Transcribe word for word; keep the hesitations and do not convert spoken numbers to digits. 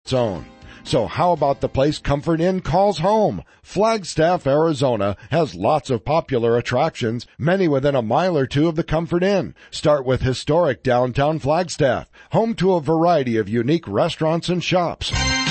own. So how about the place Comfort Inn calls home? Flagstaff, Arizona has lots of popular attractions, many within a mile or two of the Comfort Inn. Start with historic downtown Flagstaff, home to a variety of unique restaurants and shops.